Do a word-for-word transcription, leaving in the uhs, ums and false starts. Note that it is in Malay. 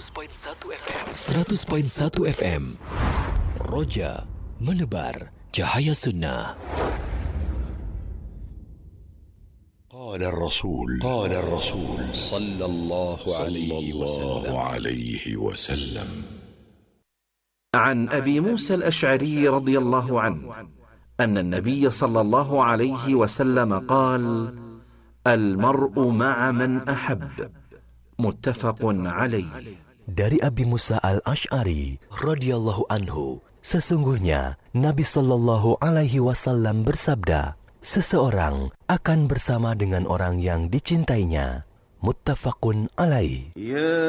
seratus perpuluhan satu F M. seratus perpuluhan satu F M. Roja menebar cahaya sunnah. قال الرسول قال الرسول صلى الله عليه وسلم عن أبي موسى الأشعري رضي الله عنه أن النبي صلى الله عليه وسلم قال: المرء مع من أحب. متفق عليه. Dari Abi Musa al-Ash'ari radhiyallahu anhu, sesungguhnya Nabi sallallahu alaihi wasallam bersabda, seseorang akan bersama dengan orang yang dicintainya. Muttafaqun alaih.